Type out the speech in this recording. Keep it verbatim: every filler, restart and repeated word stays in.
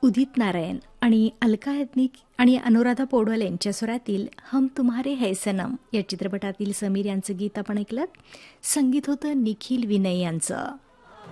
उदित नारायण आणि अलका याज्ञिक आणि अनुराधा पौडवाल यांच्या स्वरातील हम तुम्हारे है सनम या चित्रपटातील समीर यांचं गीत आपण ऐकलं. संगीत होतं निखिल विनय यांचं.